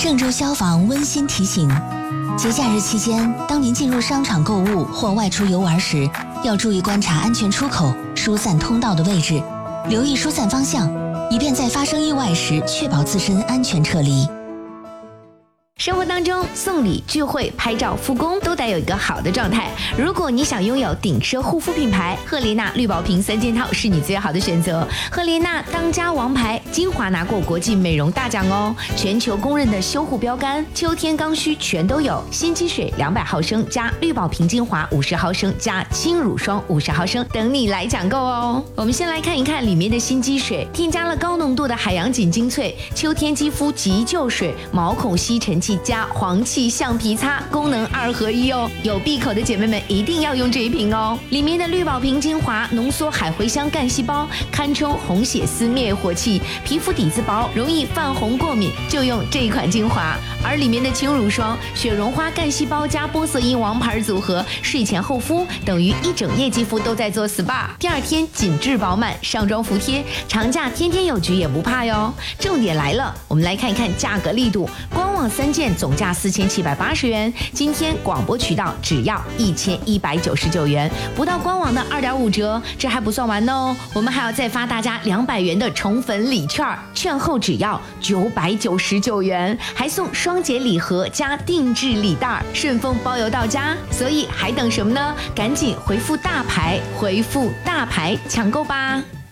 郑州消防温馨提醒：节假日期间，当您进入商场购物或外出游玩时，要注意观察安全出口、疏散通道的位置，留意疏散方向，以便在发生意外时确保自身安全撤离。 生活当中，送礼、聚会、拍照、复工都得有一个好的状态。如果你想拥有顶奢护肤品牌，赫莲娜绿宝瓶3件套是你最好的选择。赫莲娜当家王牌，精华拿过国际美容大奖哦，全球公认的修护标杆，秋天刚需全都有。新积水200毫升加绿宝瓶精华50毫升加轻乳霜50毫升，等你来抢购哦。我们先来看一看里面的新积水，添加了高浓度的海洋锦精粹，秋天肌肤急救水，毛孔吸尘器加黄芪橡皮擦，功能2合1哦。有闭口的姐妹们一定要用这一瓶哦。里面的绿宝瓶精华浓缩海茴香干细胞，堪称红血丝灭火器，皮肤底子薄，容易泛红过敏，就用这一款精华。而里面的轻乳霜，雪绒花干细胞加玻色因王牌组合，睡前厚敷，等于一整夜肌肤都在做 SPA， 第2天紧致饱满，上妆服帖，长假天天有局也不怕哟。重点来了，我们来看一看价格力度，官网3件总价4780元，今天广播渠道只要1199元，不到官网的2.5折。这还不算完哦，我们还要再发大家200元的宠粉礼券，券后只要999元，还送双节礼盒加定制礼袋，顺丰包邮到家。所以还等什么呢？赶紧回复大牌，回复大牌抢购吧。